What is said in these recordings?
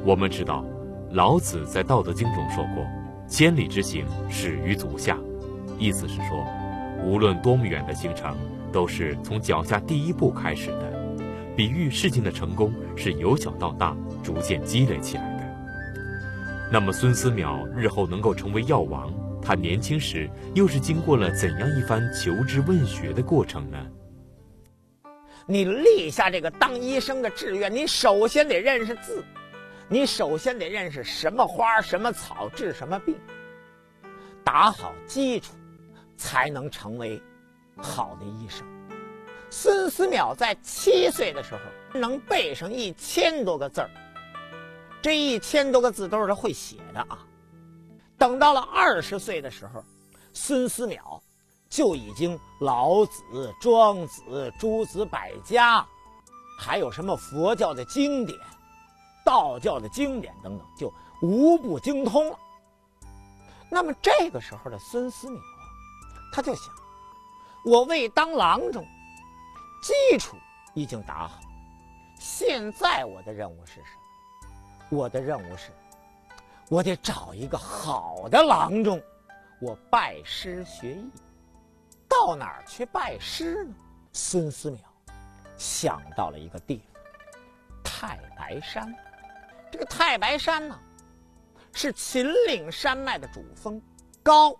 我们知道，老子在《道德经》中说过：“千里之行，始于足下。”意思是说，无论多么远的行程，都是从脚下第一步开始的。比喻事情的成功是由小到大，逐渐积累起来的。那么孙思邈日后能够成为药王，他年轻时又是经过了怎样一番求知问学的过程呢？ 你立下这个当医生的志愿，你首先得认识字，你首先得认识什么花什么草治什么病，打好基础才能成为好的医生。孙思邈在7岁的时候能背上1000多个字儿，这1000多个字都是他会写的啊。等到了20岁的时候，孙思邈就已经老子、庄子、诸子百家，还有什么佛教的经典、道教的经典等等，就无不精通了。那么这个时候的孙思邈他就想，我为当郎中基础已经打好，现在我的任务是什么？我的任务是，我得找一个好的郎中，我拜师学艺。到哪儿去拜师呢？孙思邈想到了一个地方，太白山。这个太白山呢，是秦岭山脉的主峰，高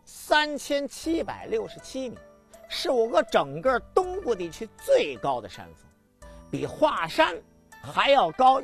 3767米，是我国整个东部地区最高的山峰，比华山还要高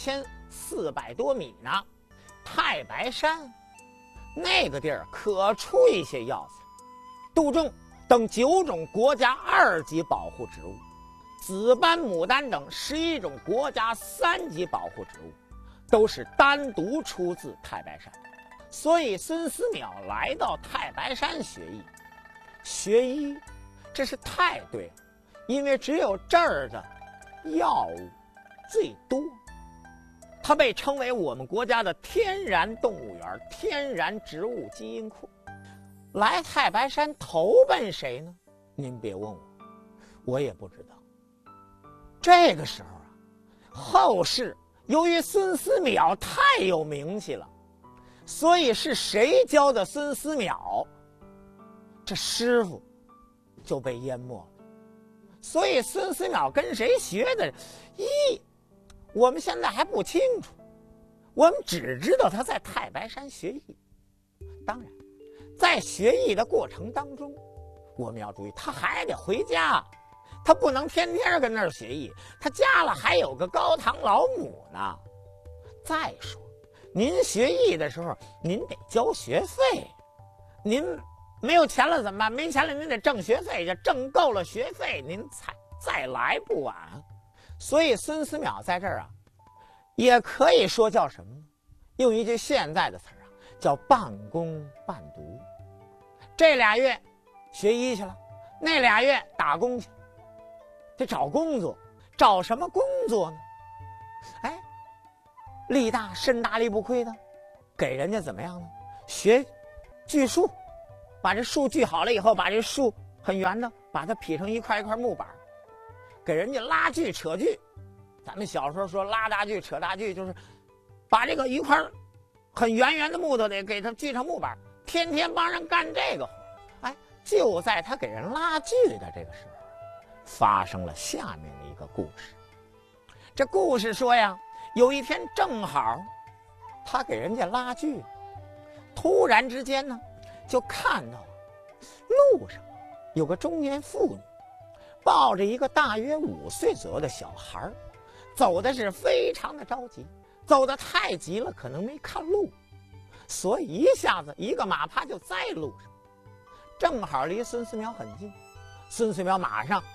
1400多米呢。太白山那个地儿可出一些药材，杜仲等9种国家2级保护植物，紫斑、牡丹等11种国家3级保护植物，都是单独出自太白山。所以孙思邈来到太白山学医，学医这是太对了，因为只有这儿的药物最多。它被称为我们国家的天然动物园、天然植物基因库。来太白山投奔谁呢？您别问我，我也不知道。这个时候啊，后世由于孙思邈太有名气了，所以是谁教的孙思邈，这师傅就被淹没了。所以孙思邈跟谁学的，我们现在还不清楚，我们只知道他在太白山学艺。当然在学艺的过程当中，我们要注意，他还得回家，他不能天天跟那儿学艺，他家了还有个高堂老母呢。再说您学艺的时候您得交学费，您没有钱了怎么办？没钱了您得挣学费，挣够了学费您才再来不晚。所以孙思邈在这儿啊，也可以说叫什么呢？用一句现在的词儿啊，叫半工半读。这俩月学医去了，那俩月打工去，得找工作。找什么工作呢？哎，力大身大力不亏的，给人家怎么样呢？学锯树，把这树锯好了以后，把这树很圆的，把它劈成一块一块木板，给人家拉锯扯锯。咱们小时候说拉大锯扯大锯，就是把这个一块很圆的木头得给它锯成木板，天天帮人干这个活。哎，就在他给人拉锯的这个时候，发生了下面的一个故事。这故事说呀，有一天正好他给人家拉锯，突然之间呢，就看到路上有个中年妇女抱着一个大约5岁左右的小孩，走的是非常的着急，走得太急了，可能没看路，所以一下子一个马趴就在路上，正好离孙思邈很近。孙思邈马上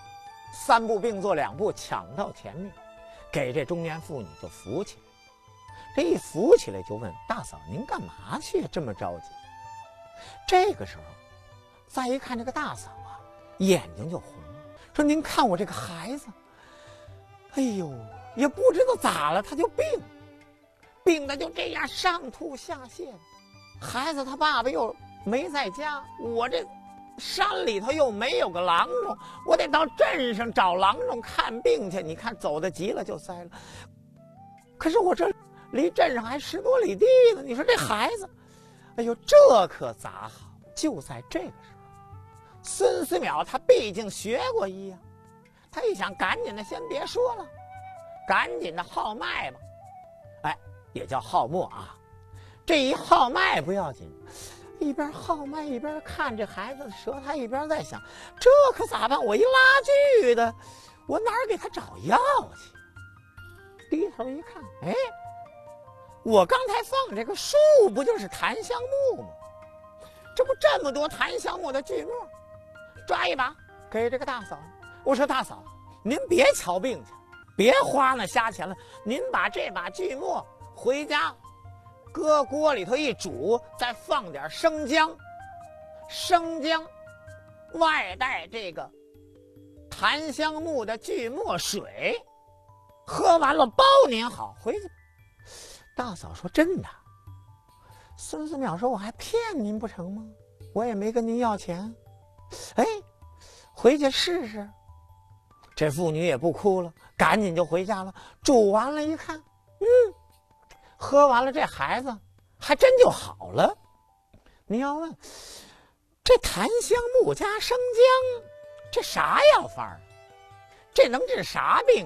3步并作2步抢到前面，给这中年妇女就扶起来。这一扶起来就问：“大嫂，您干嘛去这么着急？”这个时候再一看这个大嫂啊，眼睛就红了，说：“您看我这个孩子，哎呦，也不知道咋了，他就病的就这样上吐下泻。孩子他爸爸又没在家，我这山里头又没有个郎中，我得到镇上找郎中看病去。你看走得急了就栽了，可是我这离镇上还10多里地呢。你说这孩子，哎呦，这可咋好？就在这个时候，孙思邈他毕竟学过医呀，他一想，赶紧的先别说了，赶紧的号脉吧。哎，也叫号脉啊。这一号脉不要紧，一边号脉一边看这孩子的舌苔，一边在想，这可咋办？我一拉锯的，我哪儿给他找药去？低头一看，哎，我刚才放这个树不就是檀香木吗？这不这么多檀香木的锯末，抓一把给这个大嫂。我说大嫂，您别瞧病去，别花那瞎钱了，您把这把锯末回家搁锅里头一煮，再放点生姜，生姜外带这个檀香木的锯末水，喝完了包您好，回去。大嫂说真的。孙思邈说我还骗您不成吗？我也没跟您要钱。哎，回去试试。这妇女也不哭了，赶紧就回家了。煮完了一看，喝完了，这孩子还真就好了。您要问，这檀香木加生姜，这啥药方啊？这能治啥病？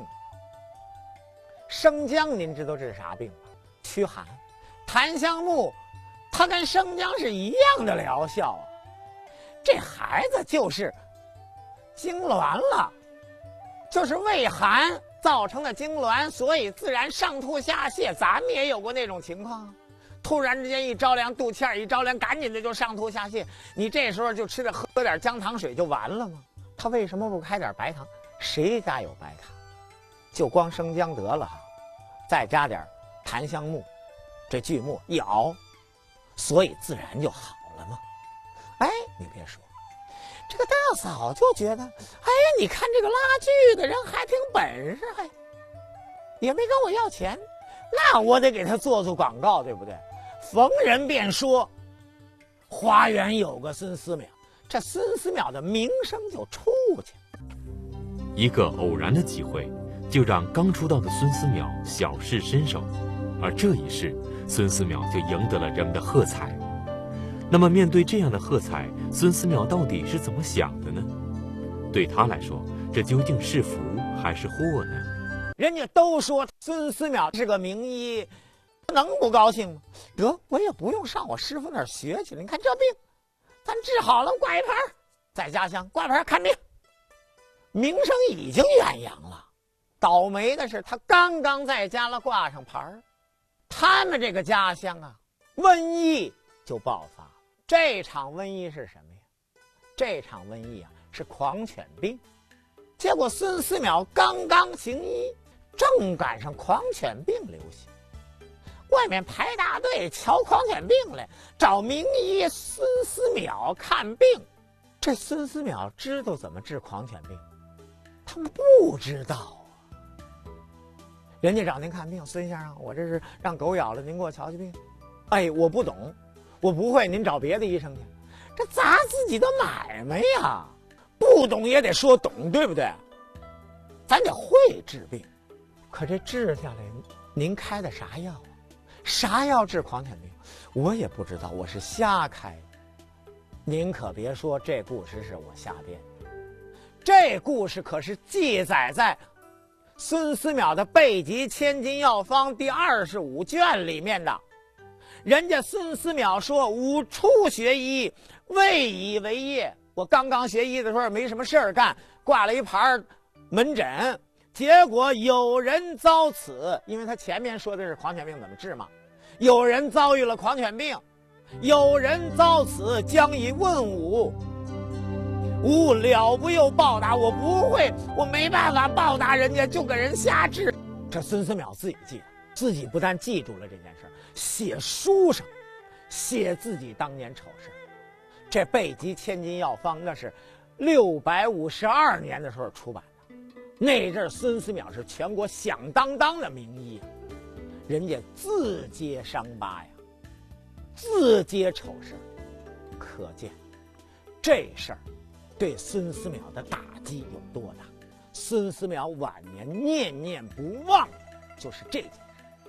生姜您知道治啥病吗？驱寒。檀香木它跟生姜是一样的疗效啊。这孩子就是痉挛了，就是胃寒造成的痉挛，所以自然上吐下泻。咱们也有过那种情况，突然之间一着凉，肚脐眼一着凉，赶紧的就上吐下泻。你这时候就吃着喝点姜糖水就完了吗？他为什么不开点白糖？谁家有白糖？就光生姜得了哈，再加点檀香木，这锯末一熬，所以自然就好了嘛。哎，你别说，这个大嫂就觉得，哎，你看这个拉锯的人还挺本事，还也没跟我要钱，那我得给他做做广告，对不对？逢人便说花园有个孙思邈，这孙思邈的名声就出去了。 一个偶然的机会，就让刚出道的孙思邈小试身手，而这一试，孙思邈就赢得了人们的喝彩。那么面对这样的喝彩，孙思邈到底是怎么想的呢？对他来说，这究竟是福还是祸呢？ 人家都说孙思邈是个名医，能不高兴吗？得，我也不用上我师傅那儿学去了。你看这病，咱治好了，挂一牌，在家乡挂牌看病，名声已经远扬了。倒霉的是，他刚刚在家了挂上牌，他们这个家乡啊，瘟疫就爆发了。这场瘟疫是什么呀？这场瘟疫啊，是狂犬病。结果孙思邈刚刚行医，正赶上狂犬病流行，外面排大队瞧狂犬病来，找名医孙思邈看病。这孙思邈知道怎么治狂犬病，他们不知道啊。人家找您看病，孙先生，我这是让狗咬了，您给我瞧瞧病。哎，我不懂，我不会，您找别的医生去。这砸自己的买卖呀，不懂也得说懂，对不对？咱得会治病。可这治下来，您开的啥药啊？啥药治狂犬病？我也不知道，我是瞎开。您可别说这故事是我瞎编，这故事可是记载在孙思邈的《备急千金药方》第25卷里面的。人家孙思邈说，吾初学医，未以为业。我刚刚学医的时候没什么事儿干，挂了一牌门诊，结果有人遭此，因为他前面说的是狂犬病怎么治嘛，有人遭遇了狂犬病，有人遭此，将以问吾，吾了不又报答。我不会，我没办法报答人家，就给人瞎治。这孙思邈自己记得，自己不但记住了这件事，写书上，写自己当年丑事。这《备急千金药方》那是652年的时候出版的，那阵孙思邈是全国响当当的名医，人家自揭伤疤呀，自揭丑事，可见这事儿对孙思邈的打击有多大。孙思邈晚年念念不忘的就是这件事。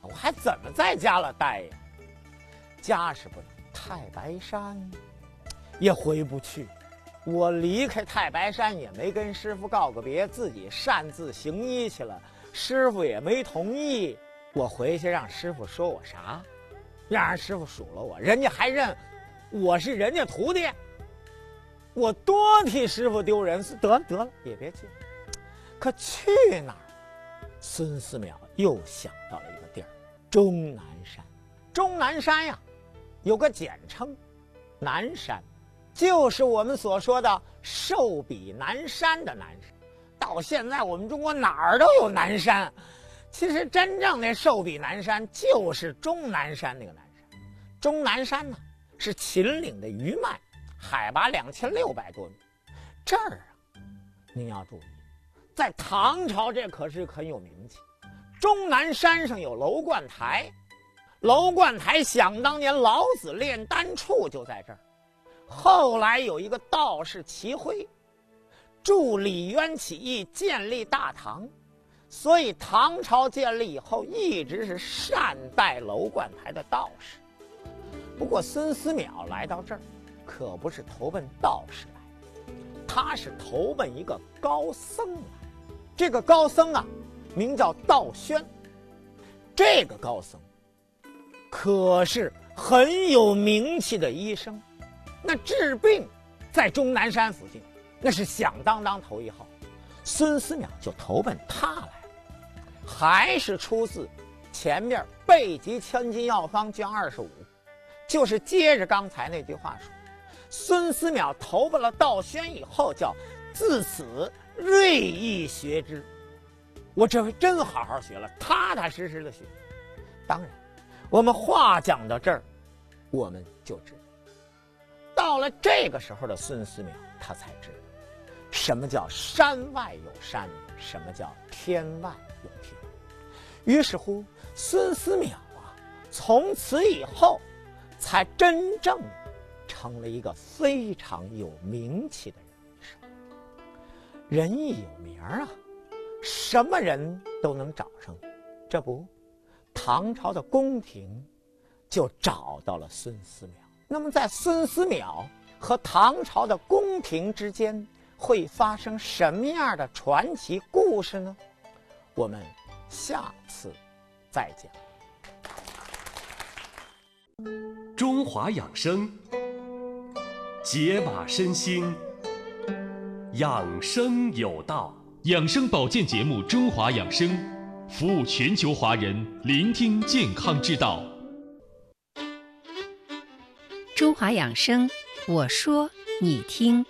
我还怎么在家了待呀？家是不能，太白山也回不去。我离开太白山也没跟师傅告个别，自己擅自行医去了，师傅也没同意。我回去让师傅说我啥？让人师傅数了我，人家还认我是人家徒弟，我多替师傅丢人。得了，也别去。可去哪儿？孙思邈又想到了一个地儿，终南山。终南山呀，有个简称，南山，就是我们所说的寿比南山的南山。到现在我们中国哪儿都有南山，其实真正的寿比南山就是终南山那个南山。终南山呢是秦岭的余脉，海拔2600多米。这儿啊，您要注意，在唐朝这可是很有名气。终南山上有楼观台，楼观台想当年老子炼丹处就在这儿。后来有一个道士齐辉助李渊起义，建立大唐，所以唐朝建立以后一直是善待楼观台的道士。不过孙思邈来到这儿可不是投奔道士来，他是投奔一个高僧来。这个高僧啊名叫道宣，这个高僧可是很有名气的医生，那治病在终南山附近那是响当当头一号。孙思邈就投奔他来，还是出自前面《备急千金药方》卷25，就是接着刚才那句话说，孙思邈投奔了道宣以后，叫自此锐意学之。我这回真好好学了，踏踏实实的学。当然我们话讲到这儿，我们就知道到了这个时候的孙思邈，他才知道什么叫山外有山，什么叫天外有天。于是乎孙思邈啊，从此以后才真正成了一个非常有名气的人。人一有名啊，什么人都能找上。这不，唐朝的宫廷就找到了孙思邈。那么在孙思邈和唐朝的宫廷之间会发生什么样的传奇故事呢？我们下次再讲。 中华养生，解码身心，养生有道。 养生保健节目《中华养生》，服务全球华人，聆听健康之道。 中华养生，我说你听。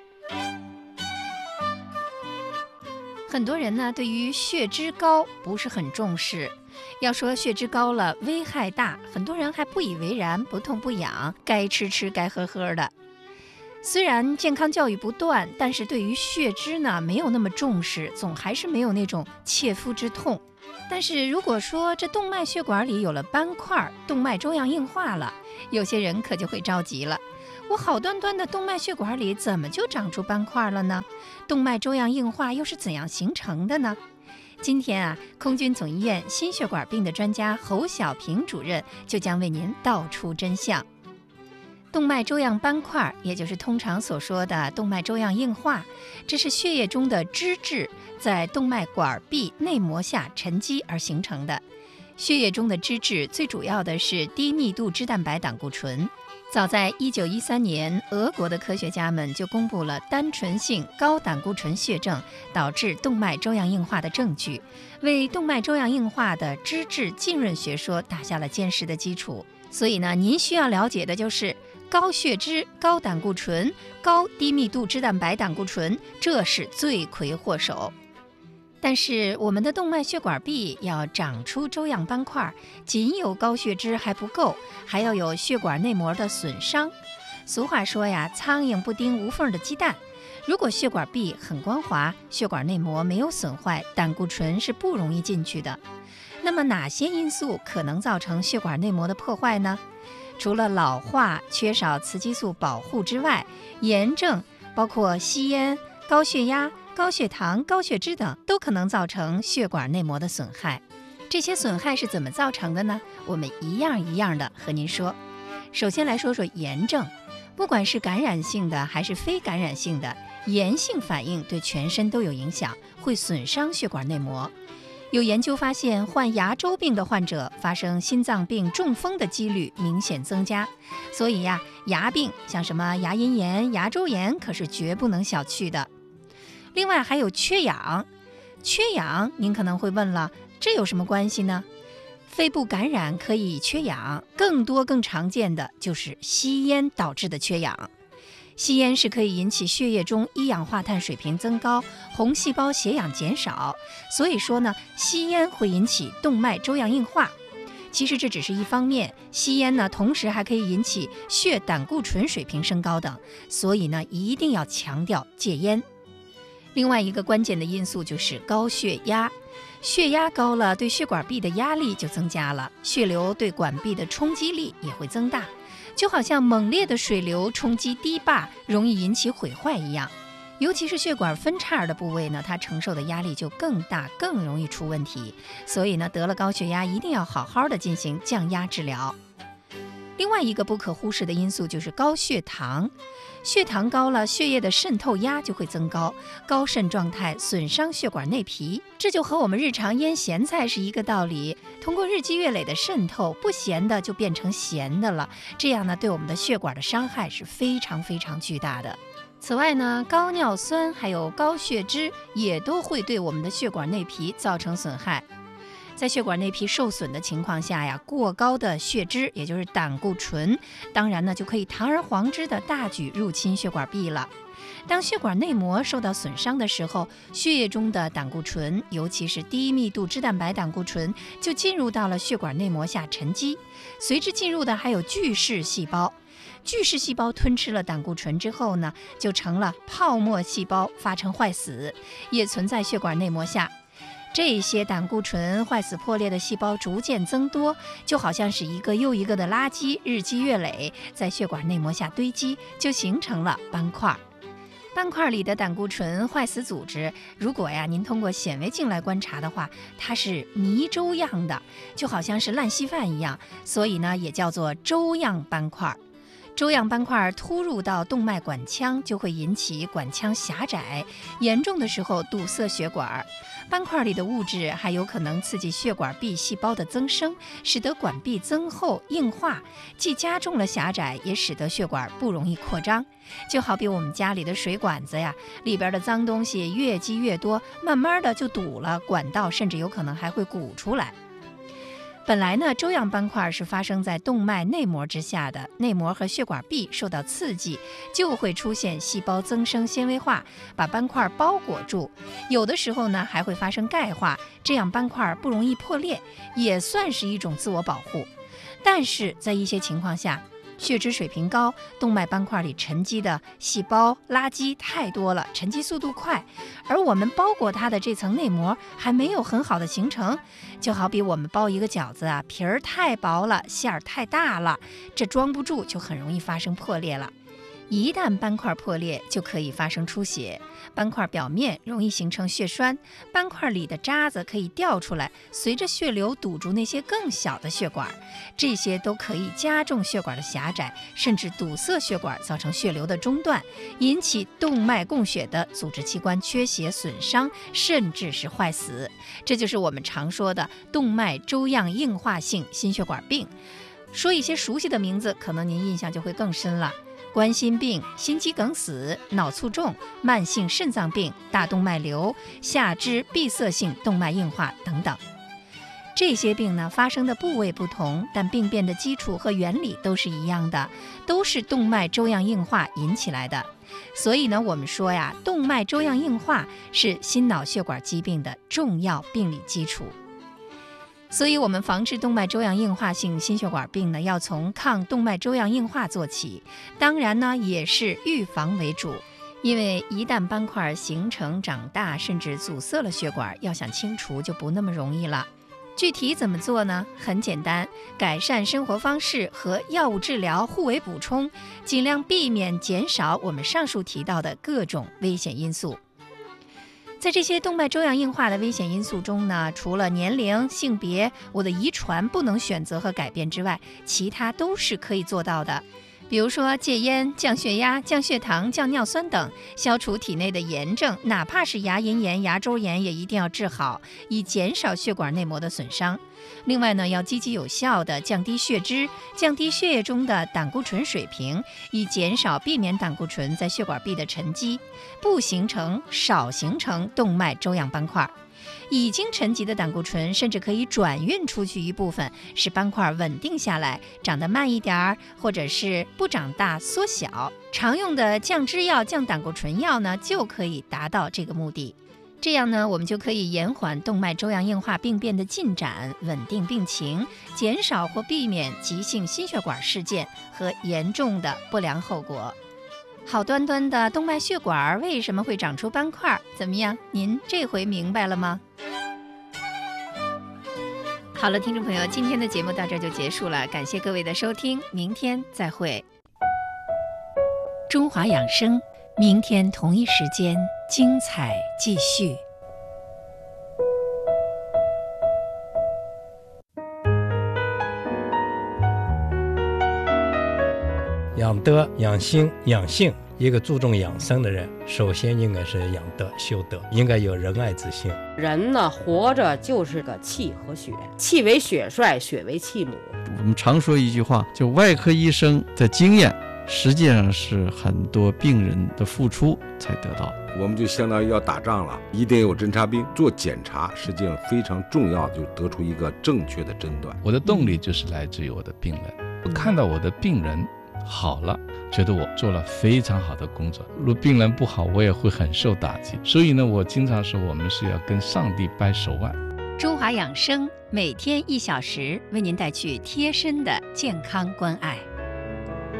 很多人呢，对于血脂高不是很重视。要说血脂高了危害大，很多人还不以为然，不痛不痒，该吃吃，该喝喝的。虽然健康教育不断，但是对于血脂呢没有那么重视，总还是没有那种切肤之痛。但是如果说这动脉血管里有了斑块，动脉粥样硬化了，有些人可就会着急了。我好端端的动脉血管里怎么就长出斑块了呢？动脉粥样硬化又是怎样形成的呢？今天啊，空军总医院心血管病的专家侯小平主任就将为您道出真相。动脉粥样斑块，也就是通常所说的动脉粥样硬化，这是血液中的脂质在动脉管壁内膜下沉积而形成的。血液中的脂质最主要的是低密度脂蛋白胆固醇。早在1913年，俄国的科学家们就公布了单纯性高胆固醇血症导致动脉粥样硬化的证据，为动脉粥样硬化的脂质浸润学说打下了坚实的基础。所以呢，您需要了解的就是高血脂、高胆固醇、高低密度脂蛋白胆固醇，这是罪魁祸首。但是我们的动脉血管壁要长出粥样斑块，仅有高血脂还不够，还要有血管内膜的损伤。俗话说呀，苍蝇不叮无缝的鸡蛋。如果血管壁很光滑，血管内膜没有损坏，胆固醇是不容易进去的。那么哪些因素可能造成血管内膜的破坏呢？除了老化、缺少雌激素保护之外，炎症包括吸烟、高血压、高血糖、高血脂等，都可能造成血管内膜的损害。 这些损害是怎么造成的呢？我们一样一样的和您说。首先来说说炎症，不管是感染性的还是非感染性的，炎性反应对全身都有影响，会损伤血管内膜。有研究发现，患牙周病的患者发生心脏病、中风的几率明显增加。所以呀，牙病像什么牙龈炎、牙周炎可是绝不能小觑的。另外还有缺氧，缺氧您可能会问了，这有什么关系呢？肺部感染可以缺氧，更常见的就是吸烟导致的缺氧。吸烟是可以引起血液中一氧化碳水平增高，红细胞血氧减少，所以说呢，吸烟会引起动脉粥样硬化。其实这只是一方面，吸烟呢，同时还可以引起血胆固醇水平升高等，所以呢，一定要强调戒烟。另外一个关键的因素就是高血压，血压高了，对血管壁的压力就增加了，血流对管壁的冲击力也会增大，就好像猛烈的水流冲击堤坝，容易引起毁坏一样。尤其是血管分叉的部位呢，它承受的压力就更大，更容易出问题。所以呢，得了高血压一定要好好的进行降压治疗。另外一个不可忽视的因素就是高血糖，血糖高了，血液的渗透压就会增高，高渗状态损伤血管内皮，这就和我们日常腌咸菜是一个道理。通过日积月累的渗透，不咸的就变成咸的了，这样呢，对我们的血管的伤害是非常巨大的。此外呢，高尿酸还有高血脂也都会对我们的血管内皮造成损害。在血管内皮受损的情况下呀，过高的血脂，也就是胆固醇，当然呢就可以堂而皇之的大举入侵血管壁了。当血管内膜受到损伤的时候，血液中的胆固醇，尤其是低密度脂蛋白胆固醇，就进入到了血管内膜下沉积，随之进入的还有巨噬细胞。巨噬细胞吞吃了胆固醇之后呢，就成了泡沫细胞，发成坏死，也存在血管内膜下。这些胆固醇坏死破裂的细胞逐渐增多，就好像是一个又一个的垃圾，日积月累，在血管内膜下堆积，就形成了斑块。斑块里的胆固醇坏死组织，如果您通过显微镜来观察的话，它是泥粥样的，就好像是烂稀饭一样，所以呢，也叫做粥样斑块。粥样斑块突入到动脉管腔，就会引起管腔狭窄，严重的时候堵塞血管。斑块里的物质还有可能刺激血管壁细胞的增生，使得管壁增厚硬化，既加重了狭窄，也使得血管不容易扩张。就好比我们家里的水管子呀，里边的脏东西越积越多，慢慢的就堵了，管道甚至有可能还会鼓出来。本来呢，粥样斑块是发生在动脉内膜之下的，内膜和血管壁受到刺激，就会出现细胞增生纤维化，把斑块包裹住。有的时候呢，还会发生钙化，这样斑块不容易破裂，也算是一种自我保护。但是在一些情况下，血脂水平高，动脉斑块里沉积的细胞垃圾太多了，沉积速度快，而我们包裹它的这层内膜还没有很好的形成。就好比我们包一个饺子啊，皮儿太薄了，馅儿太大了，这装不住，就很容易发生破裂了。一旦斑块破裂，就可以发生出血，斑块表面容易形成血栓，斑块里的渣子可以掉出来，随着血流堵住那些更小的血管，这些都可以加重血管的狭窄，甚至堵塞血管，造成血流的中断，引起动脉供血的组织器官缺血损伤，甚至是坏死。这就是我们常说的动脉粥样硬化性心血管病。说一些熟悉的名字，可能您印象就会更深了。冠心病、心肌梗死、脑卒中、慢性肾脏病、大动脉瘤、下肢闭塞性动脉硬化等等。这些病呢，发生的部位不同，但病变的基础和原理都是一样的，都是动脉粥样硬化引起来的。所以呢，我们说呀，动脉粥样硬化是心脑血管疾病的重要病理基础。所以我们防治动脉粥样硬化性心血管病呢，要从抗动脉粥样硬化做起，当然呢，也是预防为主。因为一旦斑块形成长大，甚至阻塞了血管，要想清除就不那么容易了。具体怎么做呢？很简单，改善生活方式和药物治疗互为补充，尽量避免减少我们上述提到的各种危险因素。 在这些动脉粥样硬化的危险因素中呢，除了年龄、性别、我的遗传不能选择和改变之外，其他都是可以做到的。比如说戒烟、降血压、降血糖、降尿酸等，消除体内的炎症，哪怕是牙龈炎、牙周炎也一定要治好，以减少血管内膜的损伤。另外呢，要积极有效地降低血脂，降低血液中的胆固醇水平，以避免胆固醇在血管壁的沉积，不形成、少形成动脉粥样斑块。已经沉积的胆固醇甚至可以转运出去一部分，使斑块稳定下来，长得慢一点，或者是不长大缩小。常用的降脂药、降胆固醇药呢，就可以达到这个目的。这样呢，我们就可以延缓动脉粥样硬化病变的进展，稳定病情，减少或避免急性心血管事件和严重的不良后果。好端端的动脉血管为什么会长出斑块？怎么样，您这回明白了吗？好了，听众朋友，今天的节目到这就结束了，感谢各位的收听，明天再会。中华养生，明天同一时间精彩继续。 养德、养心、养性，一个注重养生的人，首先应该是养德、修德，应该有仁爱之心。 人呢，活着就是个气和血，气为血帅，血为气母。 我们常说一句话，就外科医生的经验，实际上是很多病人的付出才得到。 我们就相当于要打仗了，一定有侦察兵做检查，实际上非常重要，就得出一个正确的诊断。 我的动力就是来自于我的病人，我看到我的病人好了，觉得我做了非常好的工作。如果病人不好，我也会很受打击。所以呢，我经常说，我们是要跟上帝掰手腕。 中华养生每天1小时，为您带去贴身的健康关爱。